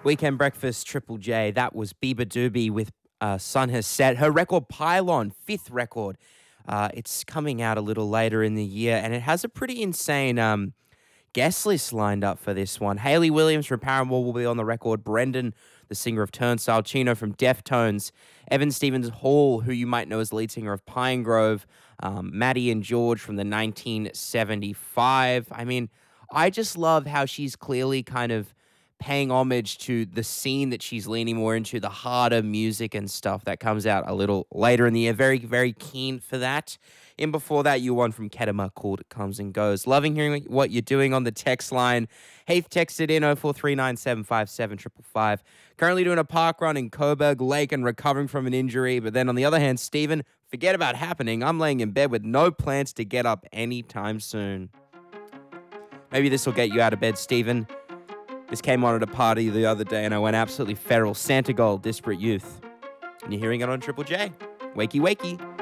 Weekend Breakfast, Triple J. That was Bieber Doobie with Sun Has Set. Her record Pylon, fifth record. It's coming out a little later in the year, and it has a pretty insane guest list lined up for this one. Hayley Williams from Paramore will be on the record. Brendan, the singer of Turnstile. Chino from Deftones. Evan Stevens Hall, who you might know as lead singer of Pine Grove. Maddie and George from the 1975. I mean, I just love how she's clearly kind of paying homage to the scene that she's leaning more into, the harder music and stuff that comes out a little later in the year. Very, very keen for that. And before that, you one from Kedema called Comes and Goes. Loving hearing what you're doing on the text line. Heath texted in 0439757555. Currently doing a park run in Coburg Lake and recovering from an injury. But then on the other hand, Stephen, forget about happening. I'm laying in bed with no plans to get up anytime soon. Maybe this will get you out of bed, Stephen. This came on at a party the other day and I went absolutely feral. Santa Gold, Disparate Youth. And you're hearing it on Triple J. Wakey, wakey.